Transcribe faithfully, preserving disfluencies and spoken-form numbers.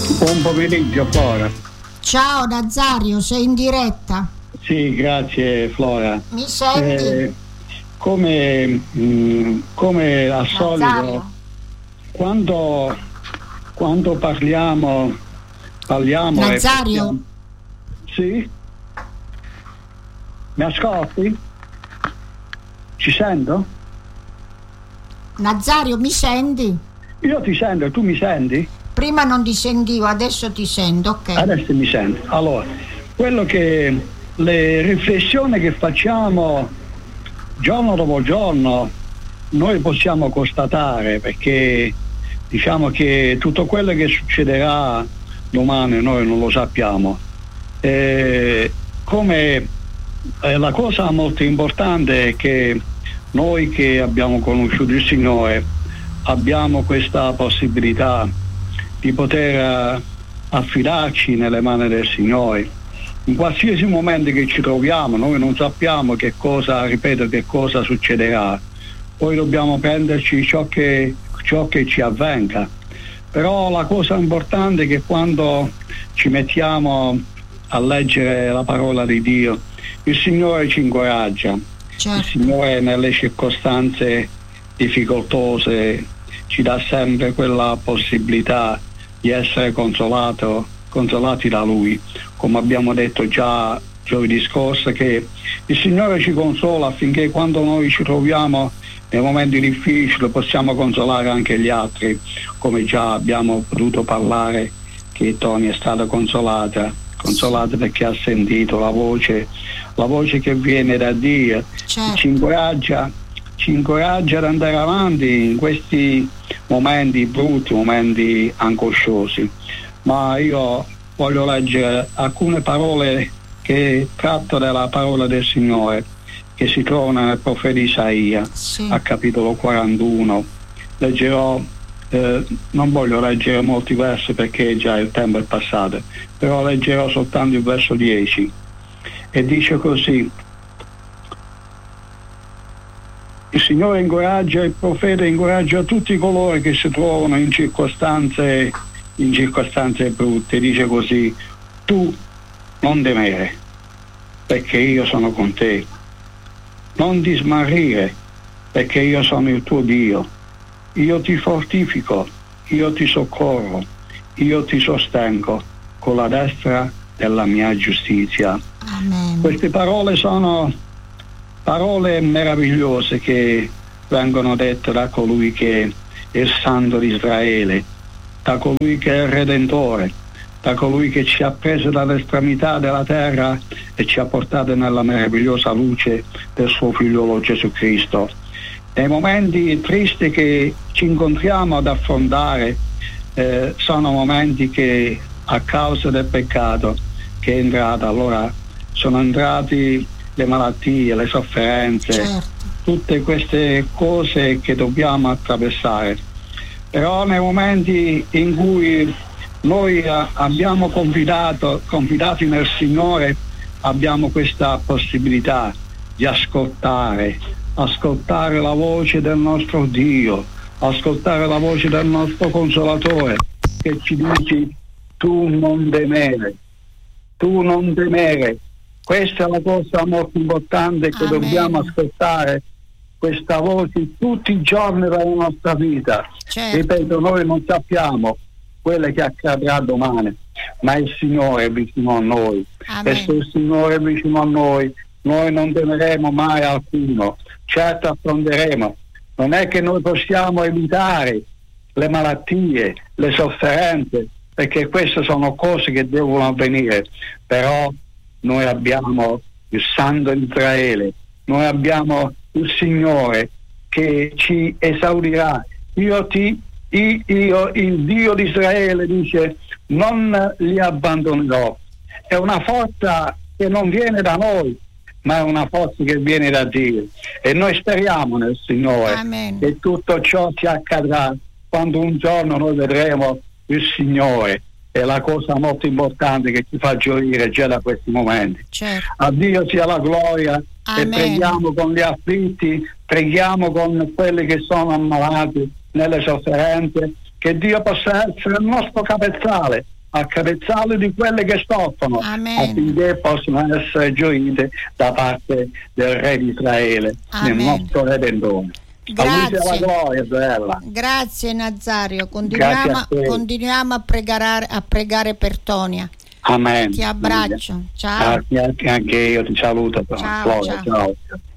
Buon pomeriggio Flora. Ciao Nazario, sei in diretta? Sì, grazie Flora. Mi senti? Eh, come, mh, come al Nazario. solito, quando, quando parliamo, parliamo Nazario? E... Sì? Mi ascolti? Ci sento? Nazario, mi senti? Io ti sento, tu mi senti? Prima non ti sentivo, adesso ti sento, ok. Adesso mi senti. Allora, quello che le riflessioni che facciamo giorno dopo giorno noi possiamo constatare, perché diciamo che tutto quello che succederà domani noi non lo sappiamo. E come eh, la cosa molto importante è che noi che abbiamo conosciuto il Signore abbiamo questa possibilità di poter affidarci nelle mani del Signore. In qualsiasi momento che ci troviamo, noi non sappiamo che cosa, ripeto, che cosa succederà. Poi dobbiamo prenderci ciò che, ciò che ci avvenga. Però la cosa importante è che quando ci mettiamo a leggere la parola di Dio, il Signore ci incoraggia. Certo. Il Signore nelle circostanze difficoltose ci dà sempre quella possibilità di essere consolato, consolati da Lui, come abbiamo detto già giovedì scorso, che il Signore ci consola affinché quando noi ci troviamo nei momenti difficili possiamo consolare anche gli altri, come già abbiamo potuto parlare che Tony è stata consolata, consolata perché ha sentito la voce, la voce che viene da Dio. Certo. Ci incoraggia, ci incoraggia ad andare avanti in questi momenti brutti, momenti angosciosi. Ma io voglio leggere alcune parole che tratto dalla parola del Signore, che si trovano nel profeta Isaia, sì. a capitolo quarantuno. Leggerò, eh, non voglio leggere molti versi perché già il tempo è passato, però leggerò soltanto il verso dieci, e dice così: il Signore incoraggia, il profeta incoraggia tutti coloro che si trovano in circostanze in circostanze brutte. Dice così: tu non temere, perché io sono con te. Non ti smarrire, perché io sono il tuo Dio. Io ti fortifico, io ti soccorro, io ti sostengo con la destra della mia giustizia. Amen. Queste parole sono parole meravigliose che vengono dette da colui che è il Santo di Israele, da colui che è il Redentore, da colui che ci ha preso dall'estremità della terra e ci ha portato nella meravigliosa luce del suo figliolo Gesù Cristo. Nei momenti tristi che ci incontriamo ad affrontare eh, sono momenti che a causa del peccato che è entrato, allora sono entrati le malattie, le sofferenze, certo. tutte queste cose che dobbiamo attraversare. Però nei momenti in cui noi abbiamo confidato, confidati nel Signore, abbiamo questa possibilità di ascoltare, ascoltare la voce del nostro Dio, ascoltare la voce del nostro Consolatore, che ci dice: tu non temere, tu non temere. Questa è la cosa molto importante, che Amen. Dobbiamo ascoltare questa voce tutti i giorni della nostra vita. Certo. Ripeto, noi non sappiamo quello che accadrà domani, ma il Signore è vicino a noi. Amen. E se il Signore è vicino a noi, noi non temeremo mai alcuno. Certo affronteremo. Non è che noi possiamo evitare le malattie, le sofferenze, perché queste sono cose che devono avvenire, però noi abbiamo il Santo di Israele, noi abbiamo il Signore che ci esaudirà. Io ti io, io il Dio di Israele dice: non li abbandonerò. È una forza che non viene da noi, ma è una forza che viene da Dio, e noi speriamo nel Signore. Amen. Che tutto ciò ci accadrà quando un giorno noi vedremo il Signore. È la cosa molto importante che ci fa gioire già da questi momenti. Certo. A Dio sia la gloria. Amen. E preghiamo con gli afflitti, preghiamo con quelli che sono ammalati nelle sofferenze, che Dio possa essere il nostro capezzale, a capezzale di quelle che soffrono, Amen. affinché possano essere gioite da parte del Re di Israele, Amen. nel nostro Redentore. Grazie. Alla gloria, bella. Grazie Nazario, continuiamo, Grazie a te. continuiamo a pregare, a pregare per Tonia. Amen. Ti abbraccio, ciao. Anche, anche io ti saluto. Ciao, Gloria, ciao. ciao.